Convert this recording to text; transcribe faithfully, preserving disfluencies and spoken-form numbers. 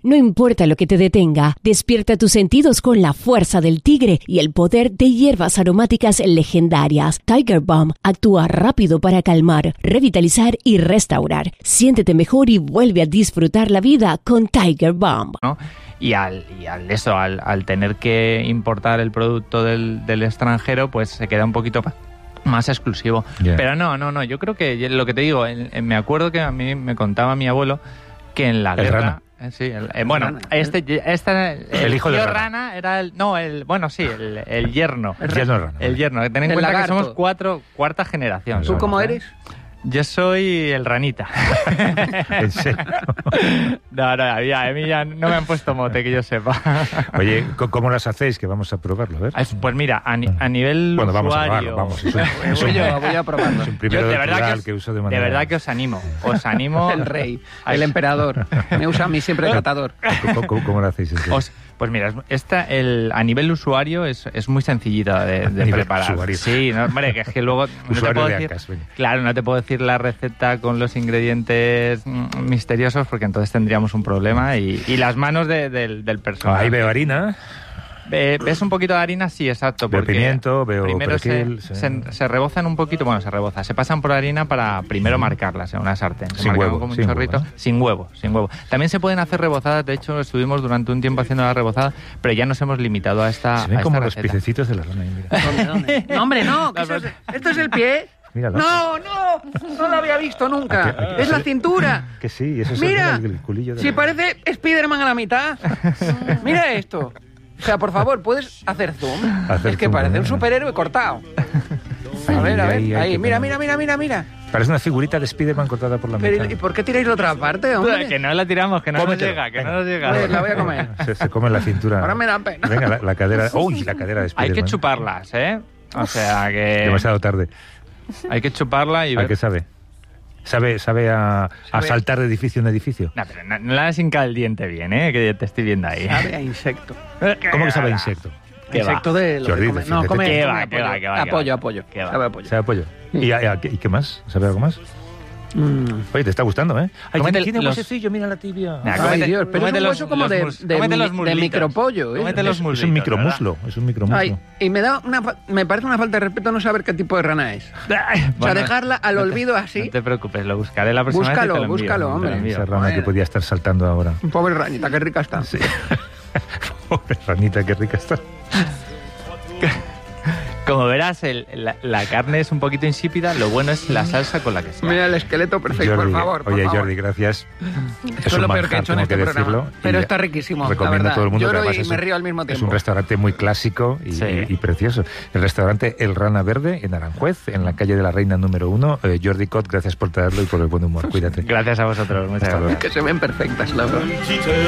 No importa lo que te detenga, despierta tus sentidos con la fuerza del tigre y el poder de hierbas aromáticas legendarias. Tiger Balm actúa rápido para calmar, revitalizar y restaurar. Siéntete mejor y vuelve a disfrutar la vida con Tiger Balm. ¿No? Y al, y al eso, al, al tener que importar el producto del, del extranjero, pues se queda un poquito más exclusivo. Yeah. Pero no, no, no, yo creo que lo que te digo, en, en, me acuerdo que a mí me contaba mi abuelo que en la el guerra... Rana. Eh, sí, el, eh, bueno, Rana. este, este el, el hijo de Rana. Rana era el... No, el... Bueno, sí, el, el yerno. El yerno Rana. El yerno. Ten en el cuenta lagarto. que somos cuatro, cuarta generación. ¿Tú somos, cómo ¿eh? eres? Yo soy el ranita. ¿En serio? No, no, a mí, a mí ya no me han puesto mote, que yo sepa. Oye, ¿cómo las hacéis? Que vamos a probarlo, a ver. Pues mira, a, ni, a nivel bueno, vamos usuario... a probarlo, vamos. Es un, es voy, un, yo, voy a probarlo. Es un primero yo, de de verdad plural que, os, que uso de manera... De verdad que os animo. Os animo... El rey, el emperador. Me usa a mí siempre el catador. ¿Cómo, cómo, cómo lo hacéis? Os, pues mira, esta, el, a nivel usuario es, es muy sencillita de, de preparar. Usuario. Sí, no, hombre, que es que luego... No te puedo de decir, Acas, claro, no te puedo decir la receta con los ingredientes mm, misteriosos porque entonces tendríamos un problema y, y las manos de, de, del personal. Ahí veo harina. Eh, ¿Ves un poquito de harina? Sí, exacto. Veo porque pimiento, veo primero perejil, se, sí. se, se rebozan un poquito, bueno, se reboza, se pasan por harina para primero marcarlas en una sartén. Se sin marcan huevo, con un sin chorrito, huevo, ¿eh? sin huevo, sin huevo. También se pueden hacer rebozadas, de hecho estuvimos durante un tiempo haciendo la rebozada, pero ya nos hemos limitado a esta Se ven a como esta los receta. piececitos de la rana. Mira. ¿Dónde, dónde? No, hombre, no. Que eso es, ¿esto es el pie? Míralo. No, no, no lo había visto nunca. Aquí, aquí, es la sí. cintura. Que sí, eso es Mira, el, el culillo de si la... parece Spiderman a la mitad. Mira esto. O sea, por favor, ¿puedes hacer zoom? Hacer es que zoom, parece ¿no? un superhéroe cortado. A ver, a ver, ahí, ahí, mira, mira, mira, mira, mira. Parece una figurita de Spiderman cortada por la mitad. Pero, ¿y por qué tiráis la otra parte, hombre? Que no la tiramos, que no Cómetelo, nos llega, que venga. no nos llega. Pues la voy a comer. Se, se come la cintura. Ahora me da pena. Venga, la, la cadera... ¡Uy, la cadera de Hay Spiderman! que chuparlas, ¿eh? O sea que... Demasiado tarde. Hay que chuparla y ¿A ver... qué sabe? ¿Sabe, sabe, a, Sabe- a saltar de edificio en edificio? No, pero no, no la has hincado el diente bien, ¿eh? Que te estoy viendo ahí. Sabe a insecto. ¿Cómo que sabe a insecto? ¿Qué va? Insecto de lo Jordi, que come. No, defiéndete. come, ¿Qué come va, apoyo. qué va, qué va, qué apoyo, va? apoyo. ¿Qué va? Sabe a apoyo. ¿Sabe a pollo? ¿Y, a- a- ¿Y qué más? ¿Sabe algo más? Mm. Oye, te está gustando, ¿eh? Ay, Cómete tiene, tiene los- huesecillo, mira la tibia. Nah, Ay, cómete- Dios, pero es cómete un los- hueso como los de, mus- de, cómete mi- los de muslitos. micropollo. ¿eh? Cómete los Es un muslitos, micromuslo, es un micromuslo. Ay, y me da una, fa- me parece una falta de respeto no saber qué tipo de rana es. ¿verdad? O sea, Bueno, dejarla al no te- olvido así. No te preocupes, lo buscaré la próxima vez y Búscalo, te lo envío. búscalo, Te lo hombre. envío. Esa rana Bueno. que podía estar saltando ahora. Pobre ranita, qué rica está. Sí. Pobre ranita, qué rica está. Como verás, el- la, la carne es un poquito insípida, lo bueno es la salsa con la que se Mira el esqueleto perfecto, Jordi, por favor. por oye, favor. Jordi, gracias. Esto es lo peor que he hecho en este programa. decirlo, Pero y está riquísimo, la Recomiendo verdad. a todo el mundo. Lloro que además y es me un- río al mismo Es tiempo. un restaurante muy clásico y, Sí. y- y precioso. El restaurante El Rana Verde, en Aranjuez, en la calle de la Reina número uno. Eh, Jordi Cot, gracias por traerlo y por el buen humor. Cuídate. Gracias a vosotros, muchas Hasta luego. gracias. Que se ven perfectas, la verdad.